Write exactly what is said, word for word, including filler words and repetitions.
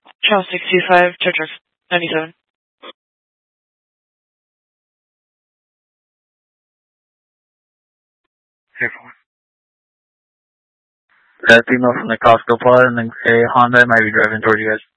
Channel six two five, Church ninety-seven. That female from the Costco pod and then a Honda might be driving towards you guys.